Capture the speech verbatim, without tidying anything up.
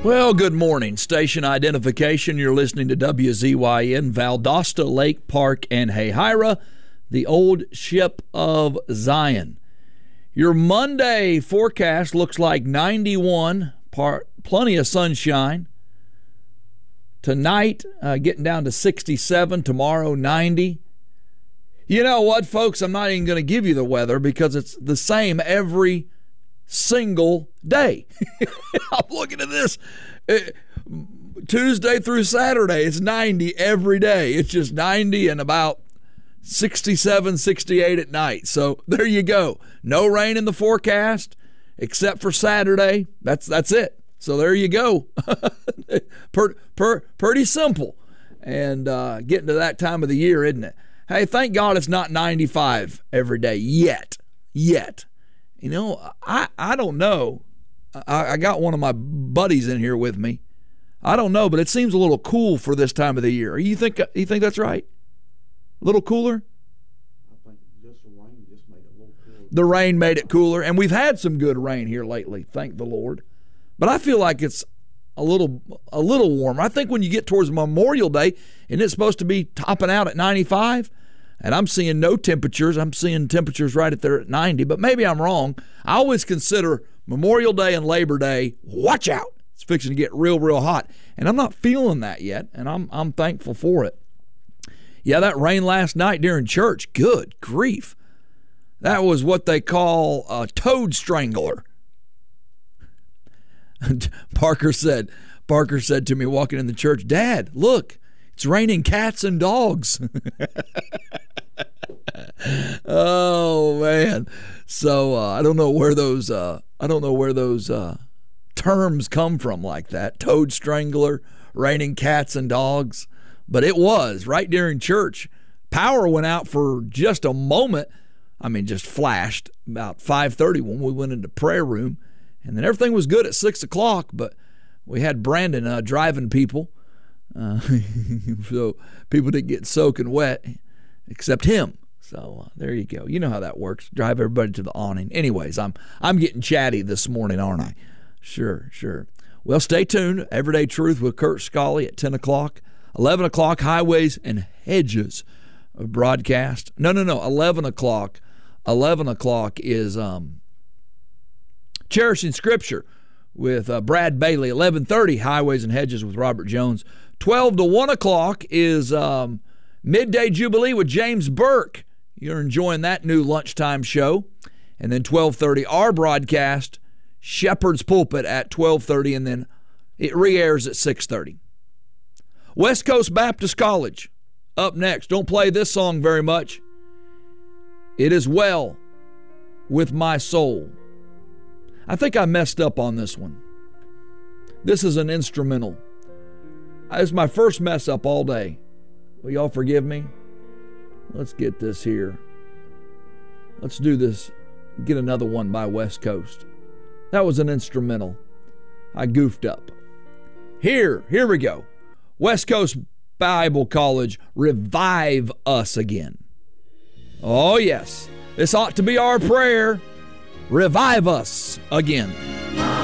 Well, good morning. Station identification. You're listening to W Z Y N, Valdosta, Lake Park, and Hayhira, the old ship of Zion. Your Monday forecast looks like ninety-one, part, plenty of sunshine. Tonight, uh, getting down to sixty-seven. Tomorrow, ninety. You know what, folks? I'm not even going to give you the weather because it's the same every single day. I'm looking at this. It, Tuesday through Saturday, it's ninety every day. It's just ninety and about sixty-seven, sixty-eight at night. So there you go. No rain in the forecast except for Saturday. That's that's it. So there you go. per, per, pretty simple. And uh, getting to that time of the year, isn't it? Hey, thank God it's not ninety-five every day yet. Yet. You know, I, I don't know. I, I got one of my buddies in here with me. I don't know, but it seems a little cool for this time of the year. You think you think that's right? A little cooler? I think just the rain just made it a little cooler. The rain made it cooler, and we've had some good rain here lately, thank the Lord. But I feel like it's a little a little warmer. I think when you get towards Memorial Day, and it's supposed to be topping out at ninety-five, and I'm seeing no temperatures. I'm seeing temperatures right at there at ninety, but maybe I'm wrong. I always consider Memorial Day and Labor Day, watch out. It's fixing to get real, real hot. And I'm not feeling that yet, and I'm I'm thankful for it. Yeah, that rain last night during church, good grief. That was what they call a toad strangler. Parker said, Parker said to me walking in the church, Dad, look, it's raining cats and dogs. Oh man! So uh, I don't know where those uh, I don't know where those uh, terms come from like that. Toad strangler, raining cats and dogs, but it was right during church. Power went out for just a moment. I mean, just flashed about five thirty when we went into prayer room, and then everything was good at six o'clock. But we had Brandon uh, driving people, uh, so people didn't get soaking wet, except him. So uh, there you go. You know how that works. Drive everybody to the awning. Anyways, I'm I'm getting chatty this morning, aren't I? Sure, sure. Well, stay tuned. Everyday Truth with Kurt Scully at ten o'clock. eleven o'clock, Highways and Hedges broadcast. No, no, no. eleven o'clock. eleven o'clock is um, Cherishing Scripture with uh, Brad Bailey. eleven thirty, Highways and Hedges with Robert Jones. twelve to one o'clock is um, Midday Jubilee with James Burke. You're enjoying that new lunchtime show. And then twelve thirty, our broadcast, Shepherd's Pulpit at twelve thirty, and then it re-airs at six thirty. West Coast Baptist College, up next. Don't play this song very much. It Is Well With My Soul. I think I messed up on this one. This is an instrumental. It's my first mess up all day. Will y'all forgive me? Let's get this here. Let's do this. Get another one by West Coast. That was an instrumental. I goofed up. Here, here we go. West Coast Bible College, Revive Us Again. Oh yes, this ought to be our prayer. Revive us again.